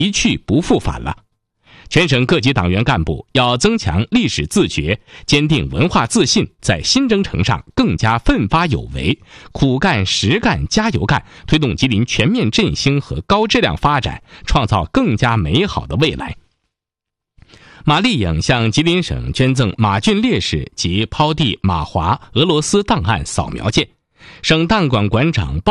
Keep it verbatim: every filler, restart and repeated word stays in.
一去不复返了。全省各级党员干部要增强历史自觉，坚定文化自信，在新征程上更加奋发有为，苦干实干加油干，推动吉林全面振兴和高质量发展，创造更加美好的未来。马丽颖向吉林省捐赠马俊烈士及抛递马华俄罗斯档案扫描件，省档管馆长鲍